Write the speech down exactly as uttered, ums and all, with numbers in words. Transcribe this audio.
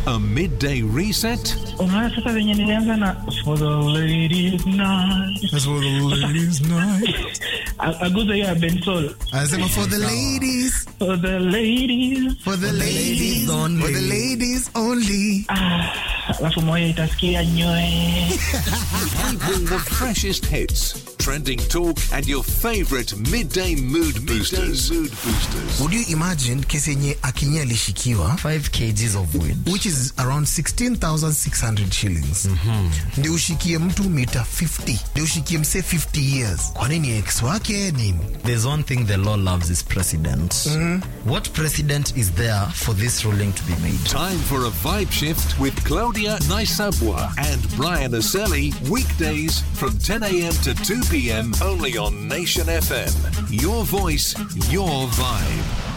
A midday reset? Unaona sasa venye nilianza na for the ladies night. That's for the ladies night. Aguza ya Ben Sol. Anasema for the ladies. For the ladies. For the ladies only. For the ladies only. Ah, alafu moyo itasikia nyoe. We bring the freshest hits, trending talk, and your favorite midday mood boosters. Midday mood boosters. Would you imagine kesi yenye Akinya alishikiwa five kilograms of weed, which is around sixteen thousand six hundred shillings. Mm-hmm. Ndio ushikie mtu mita fifty. Ndio ushikie mse fifty years. Kwa nini ex wake nini? There's one thing the law loves is precedent. Mm-hmm. What precedent is there for this ruling to be made? Time for a vibe shift with Claudia Naisabwa and Brian Aseli, weekdays from ten a.m. to two p.m. only on Nation F M. Your voice, your vibe.